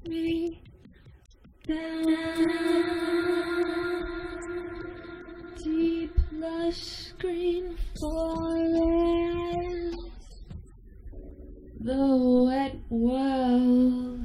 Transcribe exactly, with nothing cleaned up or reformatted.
me down. Deep lush green forest, the wet world